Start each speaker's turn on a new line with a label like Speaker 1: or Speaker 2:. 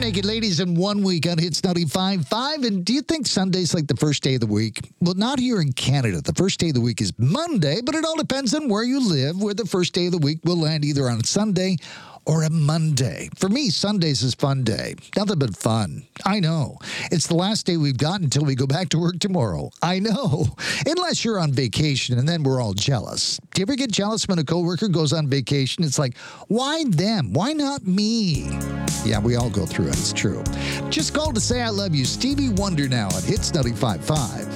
Speaker 1: Naked Ladies in 1 week on Hits 95.5. And do you think Sunday's like the first day of the week? Well, not here in Canada. The first day of the week is Monday, but it all depends on where you live, where the first day of the week will land either on a Sunday or a Monday. For me, Sundays is fun day. Nothing but fun. I know. It's the last day we've got until we go back to work tomorrow. I know. Unless you're on vacation, and then we're all jealous. Do you ever get jealous when a coworker goes on vacation? It's like, why them? Why not me? Yeah, we all go through it. It's true. Just call to say I love you. Stevie Wonder now at Hits 95.5.